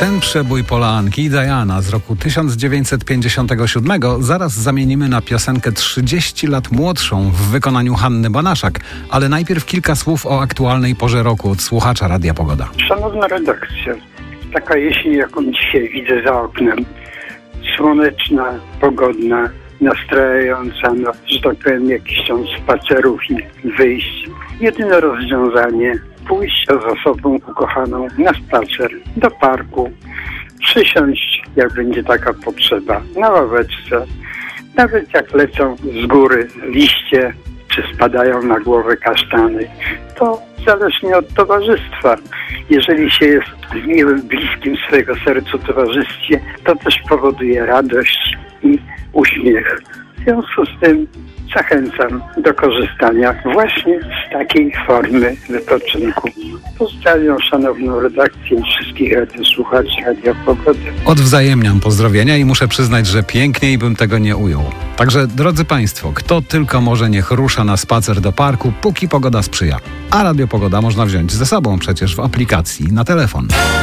Ten przebój Polanki Diana z roku 1957 zaraz zamienimy na piosenkę 30 lat młodszą w wykonaniu Hanny Banaszak. Ale najpierw kilka słów o aktualnej porze roku od słuchacza Radia Pogoda. Szanowna redakcja, taka jesień, jaką dzisiaj widzę za oknem, słoneczna, pogodna, nastrajająca, że tak powiem, jakiś tam spacerów i wyjść. Jedyne rozwiązanie: pójść z osobą ukochaną na spacer do parku, przysiąść, jak będzie taka potrzeba, na ławeczce. Nawet jak lecą z góry liście, czy spadają na głowę kasztany, to zależnie od towarzystwa. Jeżeli się jest w miłym, bliskim swojego sercu towarzystwie, to też powoduje radość i uśmiech. W związku z tym zachęcam do korzystania właśnie z takiej formy wypoczynku. Pozdrawiam szanowną redakcję i wszystkich radiosłuchaczy Radia Pogoda. Odwzajemniam pozdrowienia i muszę przyznać, że piękniej bym tego nie ujął. Także, drodzy Państwo, kto tylko może, niech rusza na spacer do parku, póki pogoda sprzyja. A Radio Pogoda można wziąć ze sobą przecież w aplikacji na telefon.